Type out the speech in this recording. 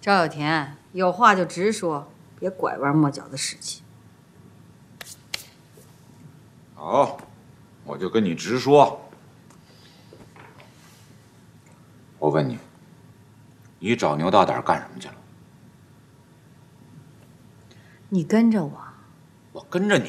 赵有田，有话就直说，别拐弯抹角的使气。 好，我就跟你直说。我问你，你找牛大胆干什么去了？ 你跟着我。 我跟着你。